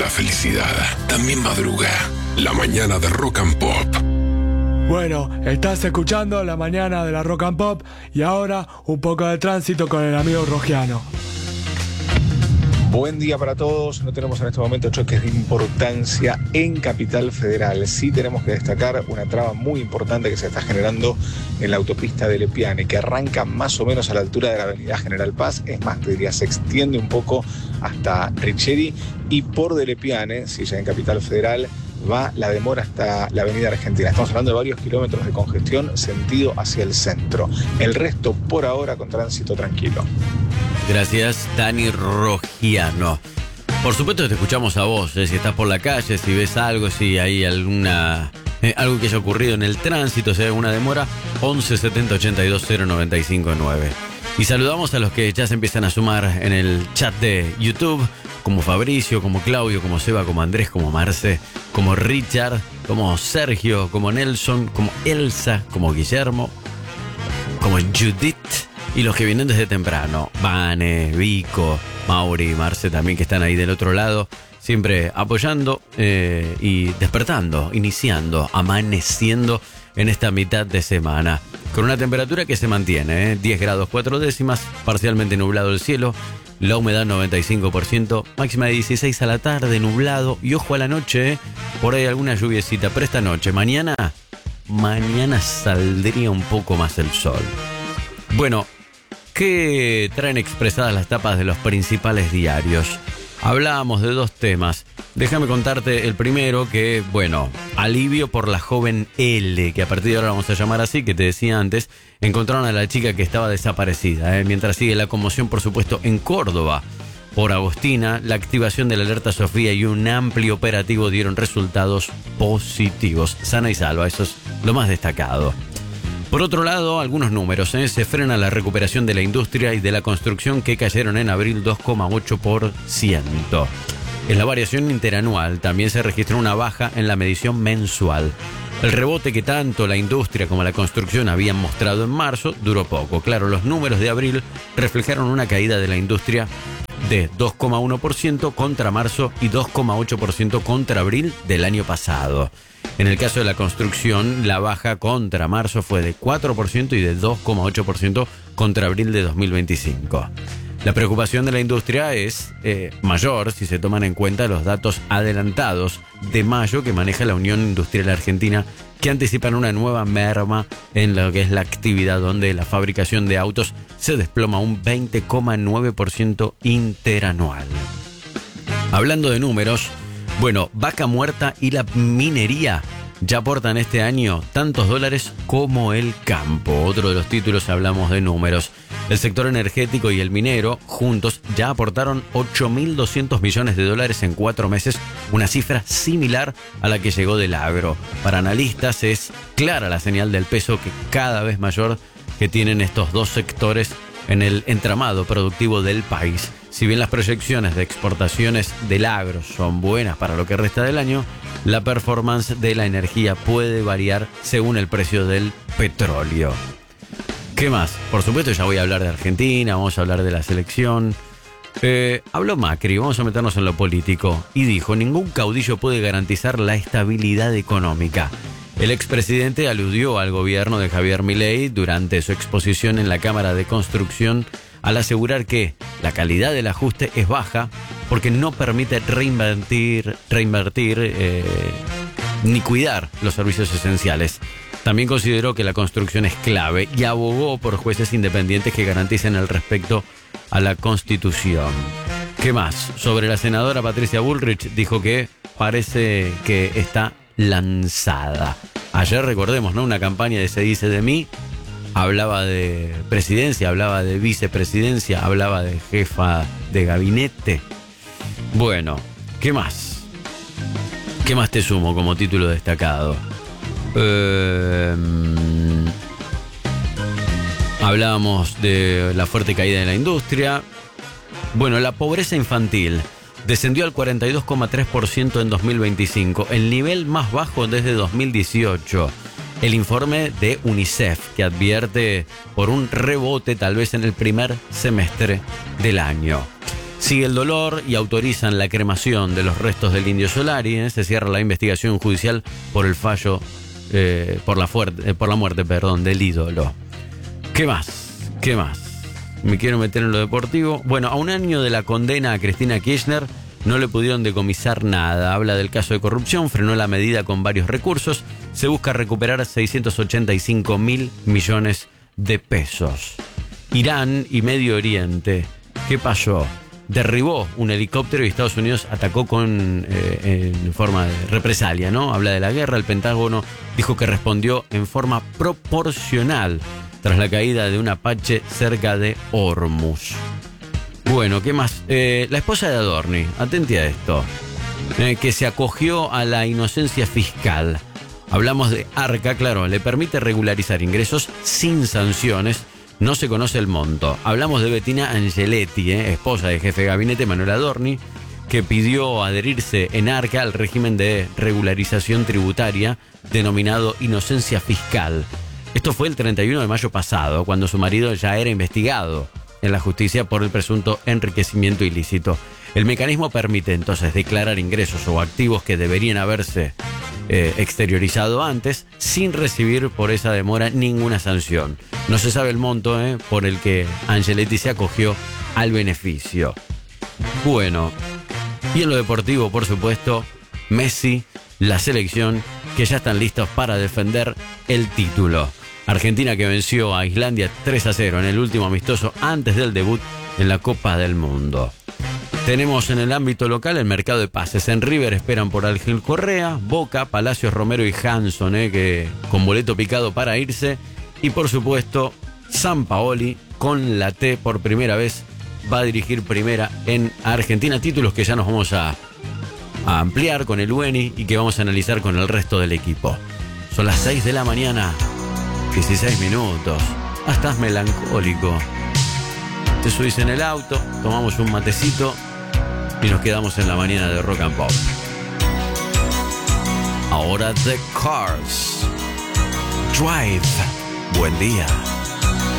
felicidad también madruga. La mañana de Rock and Pop. Bueno, estás escuchando La Mañana de la Rock and Pop y ahora un poco de tránsito con el amigo Rogiano. Buen día para todos. No tenemos en este momento choques de importancia en Capital Federal. Sí tenemos que destacar una traba muy importante que se está generando en la autopista de Lepiane, que arranca más o menos a la altura de la avenida General Paz. Es más, te diría, se extiende un poco hasta Richeri, y por de Lepiane, si ya en Capital Federal, va la demora hasta la avenida Argentina. Estamos hablando de varios kilómetros de congestión sentido hacia el centro. El resto por ahora con tránsito tranquilo. Gracias, Dani Rogiano. Por supuesto te escuchamos a vos, si estás por la calle, si ves algo, si hay alguna algo que haya ocurrido en el tránsito, si hay alguna demora, 11 70 82 095 9. Y saludamos a los que ya se empiezan a sumar en el chat de YouTube, como Fabricio, como Claudio, como Seba, como Andrés, como Marce, como Richard, como Sergio, como Nelson, como Elsa, como Guillermo, como Judith. Y los que vienen desde temprano, Vane, Vico, Mauri, Marce también, que están ahí del otro lado, siempre apoyando y despertando, iniciando, amaneciendo en esta mitad de semana. Con una temperatura que se mantiene, 10 grados 4 décimas, parcialmente nublado el cielo, la humedad 95%, máxima de 16 a la tarde, nublado, y ojo a la noche, por ahí alguna lluviecita, pero esta noche, mañana saldría un poco más el sol. Bueno, ¿qué traen expresadas las tapas de los principales diarios? Hablábamos de dos temas. Déjame contarte el primero, que, bueno, alivio por la joven L, que a partir de ahora vamos a llamar así, que te decía antes. Encontraron a la chica que estaba desaparecida, mientras sigue la conmoción, por supuesto, en Córdoba. Por Agostina, la activación de la alerta Sofía y un amplio operativo dieron resultados positivos. Sana y salva, eso es lo más destacado. Por otro lado, algunos números. Se frena la recuperación de la industria y de la construcción, que cayeron en abril 2,8%. En la variación interanual también se registró una baja en la medición mensual. El rebote que tanto la industria como la construcción habían mostrado en marzo duró poco. Claro, los números de abril reflejaron una caída de la industria de 2,1% contra marzo y 2,8% contra abril del año pasado. En el caso de la construcción, la baja contra marzo fue de 4% y de 2,8% contra abril de 2025. La preocupación de la industria es mayor si se toman en cuenta los datos adelantados de mayo que maneja la Unión Industrial Argentina, que anticipan una nueva merma en lo que es la actividad, donde la fabricación de autos se desploma un 20,9% interanual. Hablando de números, bueno, Vaca Muerta y la minería ya aportan este año tantos dólares como el campo. Otro de los títulos, hablamos de números. El sector energético y el minero juntos ya aportaron 8.200 millones de dólares en 4 meses, una cifra similar a la que llegó del agro. Para analistas es clara la señal del peso que cada vez mayor que tienen estos dos sectores en el entramado productivo del país. Si bien las proyecciones de exportaciones del agro son buenas para lo que resta del año, la performance de la energía puede variar según el precio del petróleo. ¿Qué más? Por supuesto, ya voy a hablar de Argentina, vamos a hablar de la selección. Habló Macri, vamos a meternos en lo político, y dijo: ningún caudillo puede garantizar la estabilidad económica. El expresidente aludió al gobierno de Javier Milei durante su exposición en la Cámara de Construcción, al asegurar que la calidad del ajuste es baja porque no permite reinvertir ni cuidar los servicios esenciales. También consideró que la construcción es clave y abogó por jueces independientes que garanticen el respeto a la Constitución. ¿Qué más? Sobre la senadora Patricia Bullrich, dijo que parece que está lanzada. Ayer, recordemos, ¿no?, una campaña de Se dice de mí. Hablaba de presidencia, hablaba de vicepresidencia, hablaba de jefa de gabinete. Bueno, ¿qué más? ¿Qué más te sumo como título destacado? Hablábamos de la fuerte caída de la industria. Bueno, la pobreza infantil descendió al 42,3% en 2025, el nivel más bajo desde 2018. El informe de UNICEF, que advierte por un rebote tal vez en el primer semestre del año. Sigue el dolor y autorizan la cremación de los restos del Indio Solari. Se cierra la investigación judicial por el fallo, por la muerte del ídolo. ¿Qué más? Me quiero meter en lo deportivo. Bueno, a un año de la condena a Cristina Kirchner no le pudieron decomisar nada. Habla del caso de corrupción, frenó la medida con varios recursos. Se busca recuperar 685.000 millones de pesos. Irán y Medio Oriente. ¿Qué pasó? Derribó un helicóptero y Estados Unidos atacó en forma de represalia, ¿no? Habla de la guerra. El Pentágono dijo que respondió en forma proporcional tras la caída de un Apache cerca de Hormuz. Bueno, ¿qué más? La esposa de Adorni, atente a esto, que se acogió a la inocencia fiscal. Hablamos de ARCA, claro, le permite regularizar ingresos sin sanciones. No se conoce el monto. Hablamos de Bettina Angeletti, esposa del jefe de gabinete Manuel Adorni, que pidió adherirse en ARCA al régimen de regularización tributaria denominado inocencia fiscal. Esto fue el 31 de mayo pasado, cuando su marido ya era investigado en la justicia por el presunto enriquecimiento ilícito. El mecanismo permite entonces declarar ingresos o activos que deberían haberse exteriorizado antes, sin recibir por esa demora ninguna sanción. No se sabe el monto por el que Angeletti se acogió al beneficio. Bueno, y en lo deportivo, por supuesto, Messi, la selección, que ya están listos para defender el título. Argentina que venció a Islandia 3-0 en el último amistoso antes del debut en la Copa del Mundo. Tenemos en el ámbito local el mercado de pases. En River esperan por Ángel Correa, Boca, Palacios, Romero y Hanson, que con boleto picado para irse. Y por supuesto, Sampaoli con la T por primera vez va a dirigir primera en Argentina. Títulos que ya nos vamos a ampliar con el UENI y que vamos a analizar con el resto del equipo. Son las 6 de la mañana, 16 minutos. Estás melancólico. Te subís en el auto, tomamos un matecito y nos quedamos en la mañana de Rock and Pop. Ahora The Cars. Drive. Buen día.